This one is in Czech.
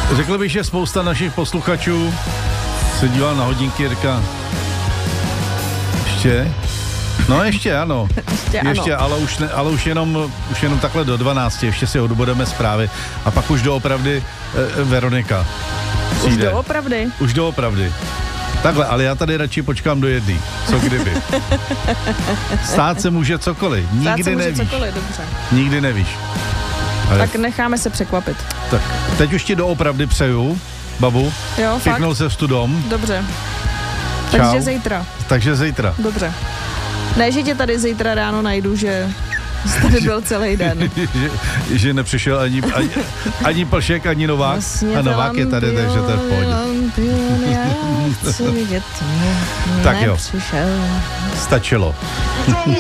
Řekl bych, že spousta našich posluchačů se díval na hodinky a říká, ještě? No ještě ano. Ještě ano. Ale už jenom takhle do 12, ještě si odbudeme zprávy a pak už doopravdy Veronika přijde. Už doopravdy. Takhle, ale já tady radši počkám do 1. Co kdyby? Stát se může cokoliv. Nikdy nevíš. Cokoliv, dobře. Nikdy nevíš. Ale... Tak necháme se překvapit. Tak, teď už ti doopravdy přeju, babu. Jo, pěknou cestu dom. Dobře. Čau. Takže zítra. Dobře. Ne, že tě tady zítra ráno najdu, že jsi tady byl celý den. že nepřišel ani Plšek, ani Novák. Vlastně a Novák je tady, takže to je v pohodě. Tak jo. Stačilo.